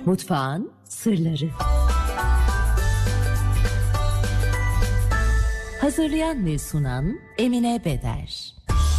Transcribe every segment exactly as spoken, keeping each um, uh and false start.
Mutfağın sırları. Hazırlayan ve sunan Emine Beder.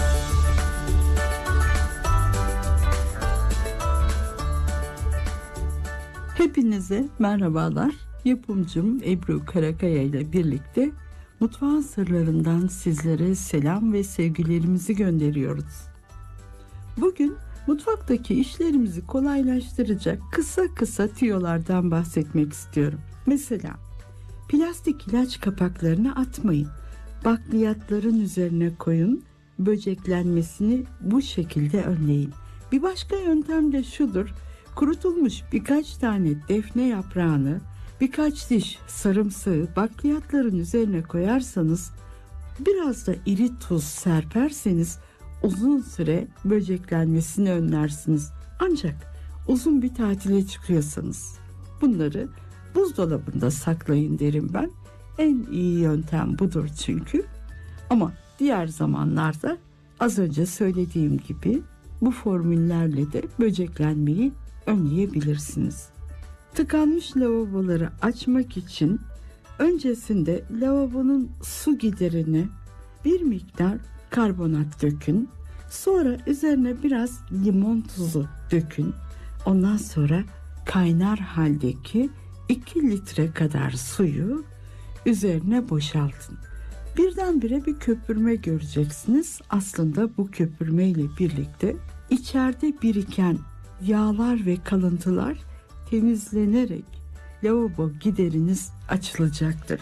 Hepinize merhabalar. Yapımcım Ebru Karakaya ile birlikte Mutfağın Sırlarından sizlere selam ve sevgilerimizi gönderiyoruz. Bugün mutfaktaki işlerimizi kolaylaştıracak kısa kısa tüyolardan bahsetmek istiyorum. Mesela plastik ilaç kapaklarını atmayın. Bakliyatların üzerine koyun. Böceklenmesini bu şekilde önleyin. Bir başka yöntem de şudur. Kurutulmuş birkaç tane defne yaprağını, birkaç diş sarımsağı bakliyatların üzerine koyarsanız, biraz da iri tuz serperseniz uzun süre böceklenmesini önlersiniz. Ancak uzun bir tatile çıkıyorsanız bunları buzdolabında saklayın derim ben. En iyi yöntem budur çünkü. Ama diğer zamanlarda az önce söylediğim gibi bu formüllerle de böceklenmeyi önleyebilirsiniz. Tıkanmış lavaboları açmak için öncesinde lavabonun su giderine bir miktar karbonat dökün. Sonra üzerine biraz limon tuzu dökün. Ondan sonra kaynar haldeki iki litre kadar suyu üzerine boşaltın. Birdenbire bir köpürme göreceksiniz. Aslında bu köpürme ile birlikte içeride biriken yağlar ve kalıntılar temizlenerek lavabo gideriniz açılacaktır.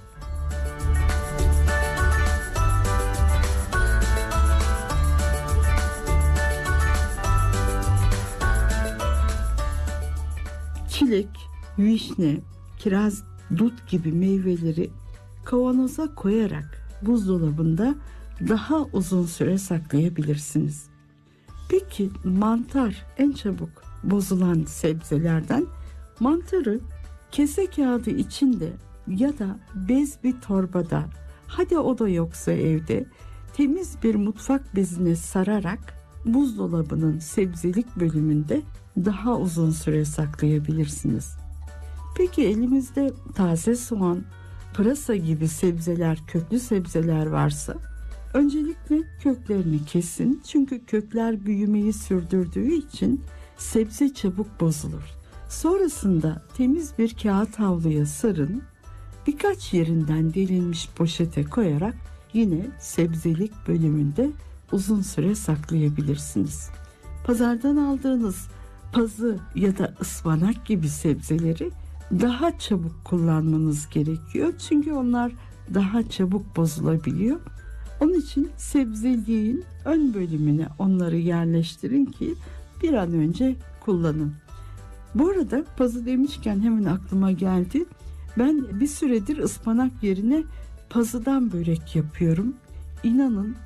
Çilek, vişne, kiraz, dut gibi meyveleri kavanoza koyarak buzdolabında daha uzun süre saklayabilirsiniz. Peki mantar en çabuk bozulan sebzelerden. Mantarı kese kağıdı içinde ya da bez bir torbada, hadi o da yoksa evde, temiz bir mutfak bezine sararak buzdolabının sebzelik bölümünde daha uzun süre saklayabilirsiniz. Peki elimizde taze soğan, pırasa gibi sebzeler, köklü sebzeler varsa öncelikle köklerini kesin. Çünkü kökler büyümeyi sürdürdüğü için sebze çabuk bozulur. Sonrasında temiz bir kağıt havluya sarın. Birkaç yerinden delinmiş poşete koyarak yine sebzelik bölümünde uzun süre saklayabilirsiniz. Pazardan aldığınız pazı ya da ıspanak gibi sebzeleri daha çabuk kullanmanız gerekiyor. Çünkü onlar daha çabuk bozulabiliyor. Onun için sebzeliğin ön bölümüne onları yerleştirin ki bir an önce kullanın. Bu arada pazı demişken hemen aklıma geldi. Ben bir süredir ıspanak yerine pazıdan börek yapıyorum. İnanın